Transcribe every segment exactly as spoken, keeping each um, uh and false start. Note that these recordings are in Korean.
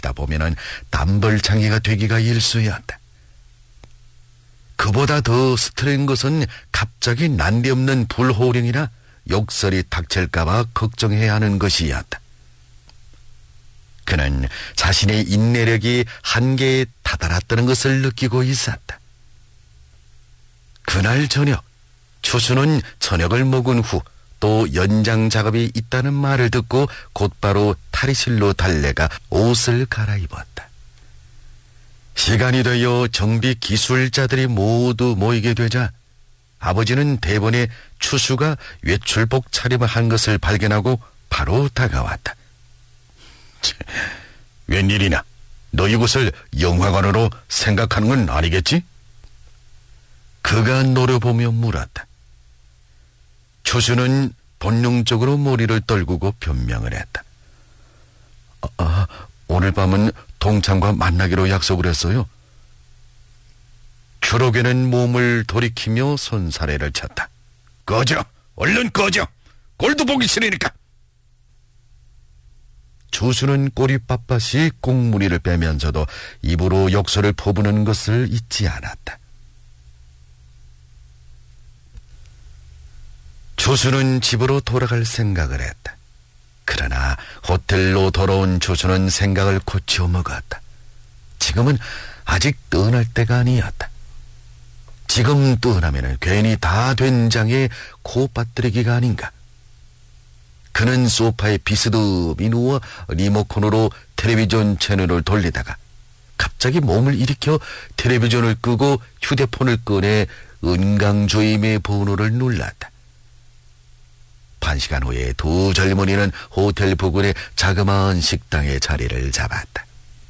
버티다 보면은 담벌창이가 되기가 일쑤였다. 그보다 더 스트레인 것은 갑자기 난데없는 불호령이나 욕설이 닥칠까봐 걱정해야 하는 것이었다. 그는 자신의 인내력이 한계에 다다랐다는 것을 느끼고 있었다. 그날 저녁, 추수는 저녁을 먹은 후 또 연장 작업이 있다는 말을 듣고 곧바로 탈의실로 달려가 옷을 갈아입었다. 시간이 되어 정비 기술자들이 모두 모이게 되자 아버지는 대번에 추수가 외출복 차림을 한 것을 발견하고 바로 다가왔다. 웬일이냐? 너 이곳을 영화관으로 생각하는 건 아니겠지? 그가 노려보며 물었다. 추수는 본능적으로 머리를 떨구고 변명을 했다. 아, 아, 오늘 밤은 동창과 만나기로 약속을 했어요. 초록에는 몸을 돌이키며 손사래를 쳤다. 꺼져! 얼른 꺼져! 꼴도 보기 싫으니까! 추수는 꼬리 빳빳이 꽁무니를 빼면서도 입으로 욕설을 퍼부는 것을 잊지 않았다. 추수는 집으로 돌아갈 생각을 했다. 그러나 호텔로 돌아온 추수는 생각을 고쳐 먹었다. 지금은 아직 떠날 때가 아니었다. 지금 떠나면 괜히 다 된 장에 코 빠뜨리기가 아닌가. 그는 소파에 비스듬히 누워 리모컨으로 텔레비전 채널을 돌리다가 갑자기 몸을 일으켜 텔레비전을 끄고 휴대폰을 꺼내 은강주임의 번호를 눌렀다. 반시간 후에 두 젊은이는 호텔 부근의 자그마한 식당에 자리를 잡았다.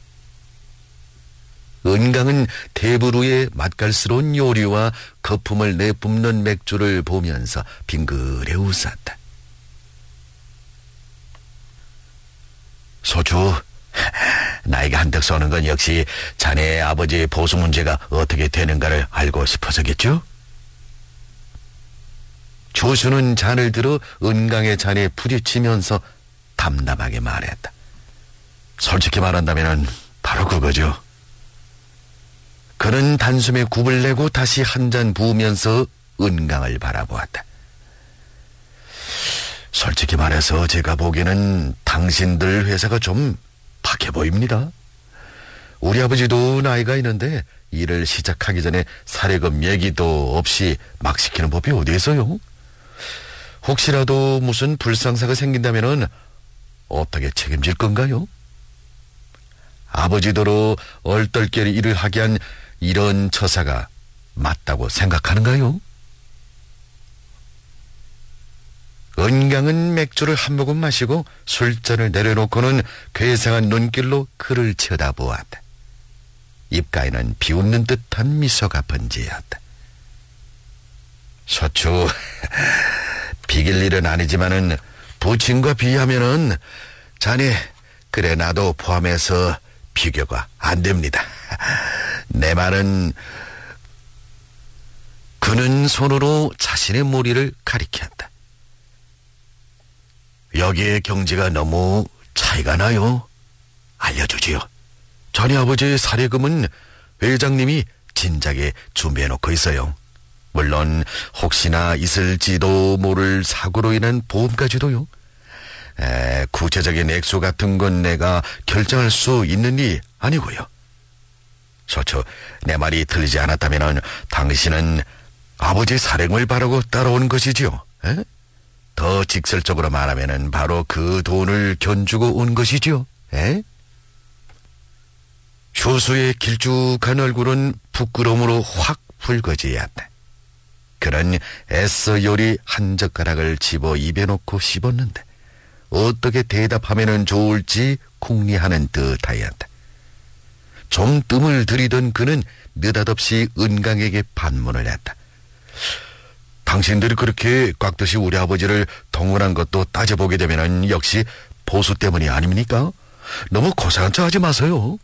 은강은 테이블 위에 맛깔스러운 요리와 거품을 내뿜는 맥주를 보면서 빙그레 웃었다. 소주, 나이가 한턱 쏘는 건 역시 자네 아버지의 보수 문제가 어떻게 되는가를 알고 싶어서겠죠? 조수는 잔을 들어 은강의 잔에 부딪히면서 담담하게 말했다. 솔직히 말한다면 바로 그거죠. 그는 단숨에 굽을 내고 다시 한 잔 부으면서 은강을 바라보았다. 솔직히 말해서 제가 보기에는 당신들 회사가 좀 박해 보입니다. 우리 아버지도 나이가 있는데 일을 시작하기 전에 사례금 얘기도 없이 막 시키는 법이 어디 있어요? 혹시라도 무슨 불상사가 생긴다면 어떻게 책임질 건가요? 아버지도로 얼떨결에 일을 하게 한 이런 처사가 맞다고 생각하는가요? 은강은 맥주를 한 모금 마시고 술잔을 내려놓고는 괴상한 눈길로 그를 쳐다보았다. 입가에는 비웃는 듯한 미소가 번지었다. 소추, 비길 일은 아니지만은 부친과 비하면은 자네, 그래 나도 포함해서 비교가 안 됩니다. 내 말은... 그는 손으로 자신의 머리를 가리켰다. 여기에 경지가 너무 차이가 나요. 알려주지요. 자네 아버지의 사례금은 회장님이 진작에 준비해놓고 있어요. 물론 혹시나 있을지도 모를 사고로 인한 보험까지도요. 에, 구체적인 액수 같은 건 내가 결정할 수 있는 일 아니고요. 소초, 내 말이 틀리지 않았다면 당신은 아버지 사령을 바라고 따라온 것이지요. 에? 더 직설적으로 말하면 바로 그 돈을 견주고 온 것이지요. 에? 조수의 길쭉한 얼굴은 부끄러움으로 확 붉어지었다. 그는 애써 요리 한 젓가락을 집어 입에 넣고 씹었는데 어떻게 대답하면 좋을지 궁리하는 듯하였다. 좀 뜸을 들이던 그는 느닷없이 은강에게 반문을 했다. 당신들이 그렇게 꽉듯이 우리 아버지를 동원한 것도 따져보게 되면 역시 보수 때문이 아닙니까? 너무 고상한 척 하지 마세요.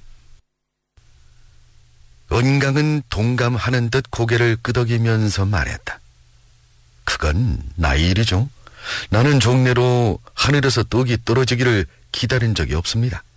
은강은 동감하는 듯 고개를 끄덕이면서 말했다. 그건 나의 일이죠. 나는 종래로 하늘에서 떡이 떨어지기를 기다린 적이 없습니다.